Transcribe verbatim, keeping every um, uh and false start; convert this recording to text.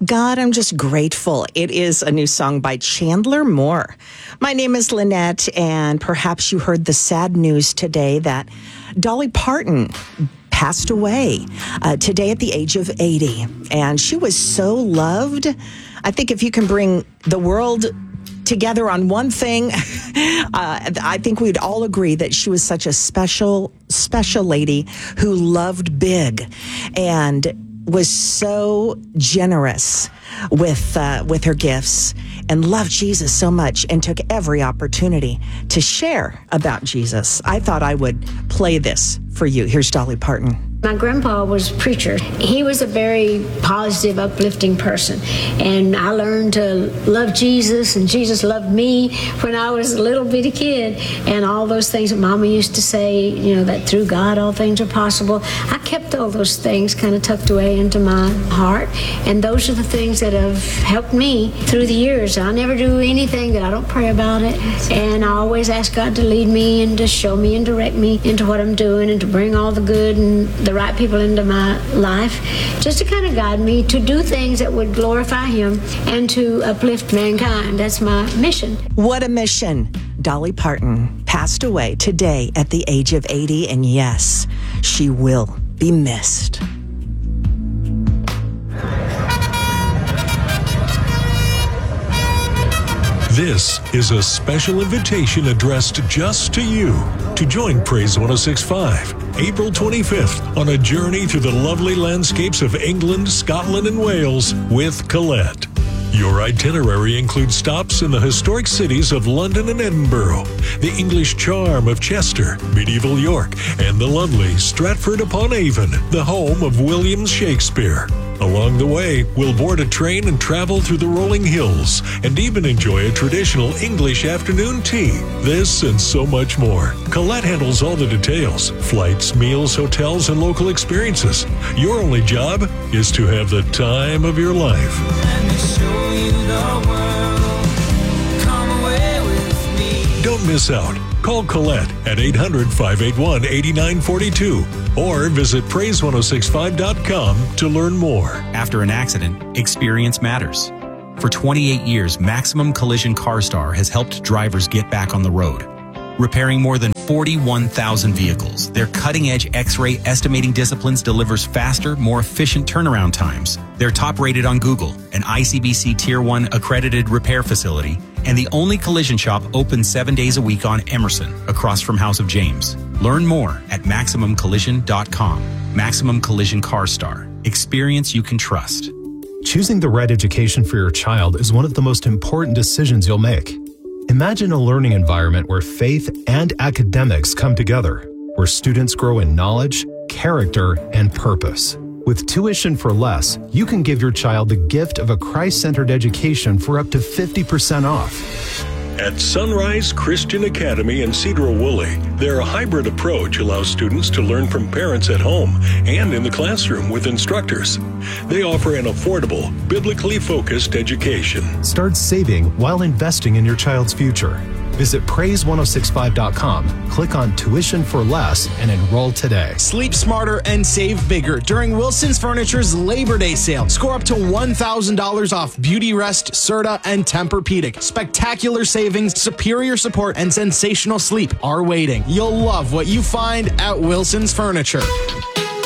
God, I'm just grateful. It is a new song by Chandler Moore. My name is Lynette, and perhaps you heard the sad news today that Dolly Parton passed away uh, today at the age of eighty. And she was so loved. I think if you can bring the world together on one thing, uh, I think we'd all agree that she was such a special, special lady who loved big and was so generous with uh, with her gifts and loved Jesus so much and took every opportunity to share about Jesus. I thought I would play this for you. Here's Dolly Parton. My grandpa was a preacher. He was a very positive, uplifting person. And I learned to love Jesus, and Jesus loved me when I was a little bitty kid. And all those things that Mama used to say, you know, that through God all things are possible. I kept all those things kind of tucked away into my heart. And those are the things that have helped me through the years. I never do anything that I don't pray about it. And I always ask God to lead me and to show me and direct me into what I'm doing and to bring all the good and the right people into my life, just to kind of guide me to do things that would glorify Him and to uplift mankind. That's my mission. What a mission. Dolly Parton passed away today at the age of eighty, and yes, she will be missed. This is a special invitation addressed just to you to join Praise one oh six point five, April twenty-fifth, on a journey through the lovely landscapes of England, Scotland, and Wales with Colette. Your itinerary includes stops in the historic cities of London and Edinburgh, the English charm of Chester, medieval York, and the lovely Stratford-upon-Avon, the home of William Shakespeare. Along the way, we'll board a train and travel through the rolling hills and even enjoy a traditional English afternoon tea. This and so much more. Colette handles all the details: flights, meals, hotels, and local experiences. Your only job is to have the time of your life. Let me show you the world. Come away with me. Don't miss out. Call Colette at eight hundred, five eight one, eight nine four two or visit praise one oh six five dot com to learn more. After an accident, experience matters. For twenty-eight years, Maximum Collision CarStar has helped drivers get back on the road. Repairing more than forty-one thousand vehicles, their cutting-edge X-ray estimating disciplines delivers faster, more efficient turnaround times. They're top-rated on Google, an I C B C Tier one accredited repair facility, and the only collision shop open seven days a week on Emerson, across from House of James. Learn more at maximum collision dot com. Maximum Collision CarStar. Experience you can trust. Choosing the right education for your child is one of the most important decisions you'll make. Imagine a learning environment where faith and academics come together, where students grow in knowledge, character, and purpose. With Tuition for Less, you can give your child the gift of a Christ-centered education for up to fifty percent off. At Sunrise Christian Academy in Cedar-Woolley, their hybrid approach allows students to learn from parents at home and in the classroom with instructors. They offer an affordable, biblically focused education. Start saving while investing in your child's future. Visit praise one oh six five dot com, click on Tuition for Less, and enroll today. Sleep smarter and save bigger during Wilson's Furniture's Labor Day sale. Score up to one thousand dollars off Beauty Rest, Serta, and Tempur-Pedic. Spectacular savings, superior support, and sensational sleep are waiting. You'll love what you find at Wilson's Furniture.